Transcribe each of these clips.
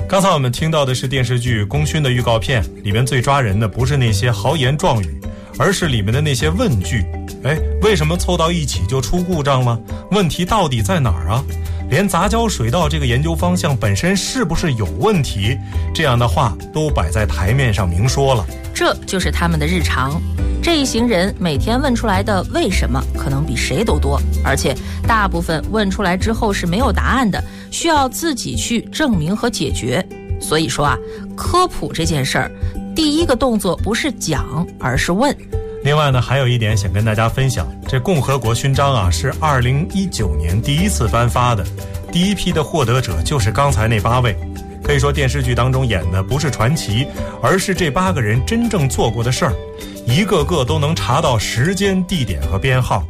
刚才我们听到的是电视剧《功勋》的预告片，里面最抓人的不是那些豪言壮语，而是里面的那些问句。为什么凑到一起就出故障了？问题到底在哪儿啊？连杂交水稻这个研究方向本身是不是有问题，这样的话都摆在台面上明说了。 这就是他们的日常。这一行人每天问出来的为什么可能比谁都多，而且大部分问出来之后是没有答案的，需要自己去证明和解决。所以说啊，科普这件事儿，第一个动作不是讲，而是问。 另外呢，还有一点想跟大家分享，这共和国勋章啊是2019年第一次颁发的，第一批的获得者就是刚才那8位。可以说电视剧当中演的不是传奇，而是这8个人真正做过的事儿，一个个都能查到时间、地点和编号。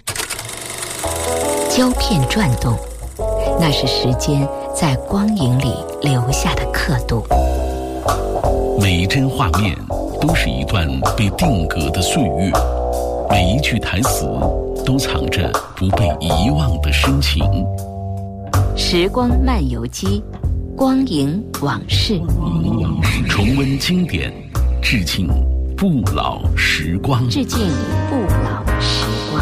胶片转动，那是时间在光影里留下的刻度。 每一帧画面都是一段被定格的岁月，每一句台词都藏着不被遗忘的深情。 时光漫游机，光影往事， 重温经典，致敬不老时光。 致敬不老时光。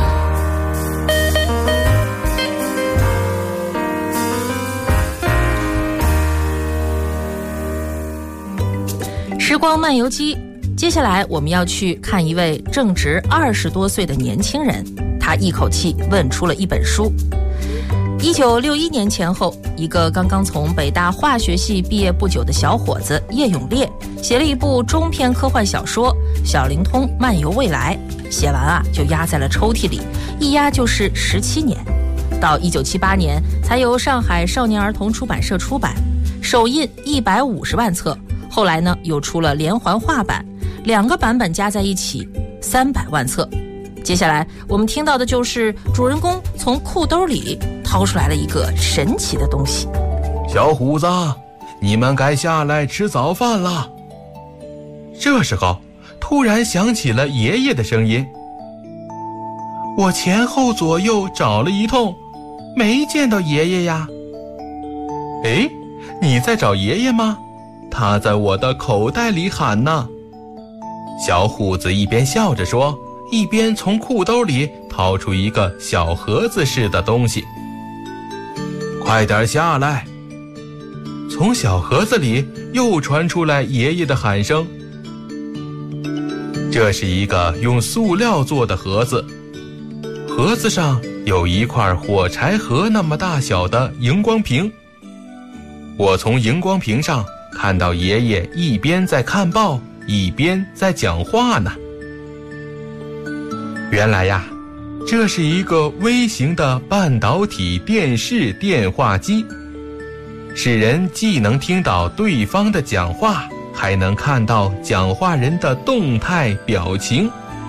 时光漫游机，接下来我们要去看一位正值20多岁的年轻人，他一口气问出了一本书。1961年前后，一个刚刚从北大化学系毕业不久的小伙子叶永烈写了一部中篇科幻小说《小灵通漫游未来》，写完啊就压在了抽屉里，一压就是17年。到1978年才由上海少年儿童出版社出版，首印150万册，后来呢又出了连环画版，2个版本加在一起300万册。接下来我们听到的就是主人公从裤兜里掏出来了一个神奇的东西。 小虎子，你们该下来吃早饭了。这时候突然响起了爷爷的声音。我前后左右找了一通，没见到爷爷呀。哎，你在找爷爷吗？他在我的口袋里喊呢。小虎子一边笑着说，一边从裤兜里掏出一个小盒子似的东西。快点下来！从小盒子里又传出来爷爷的喊声。这是一个用塑料做的盒子，盒子上有一块火柴盒那么大小的荧光屏。我从荧光屏上看到爷爷一边在看报，一边在讲话呢。原来呀，这是一个微型的半导体电视电话机，使人既能听到对方的讲话，还能看到讲话人的动态表情。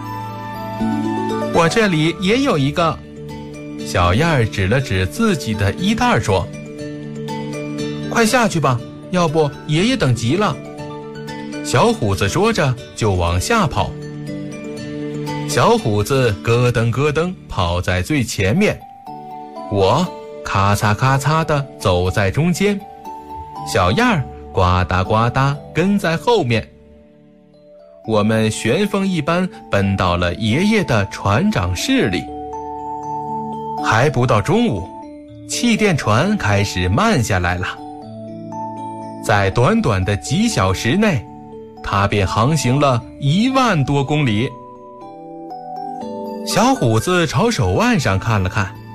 我这里也有一个。小燕儿指了指自己的衣袋说，快下去吧，要不爷爷等急了。小虎子说着就往下跑。小虎子咯噔咯噔跑在最前面，我咔嚓咔嚓地走在中间，小燕儿呱嗒呱嗒跟在后面。我们旋风一般奔到了爷爷的船长室里。还不到中午，气垫船开始慢下来了。在短短的几小时内，它便航行了1万多公里。小虎子朝手腕上看了看，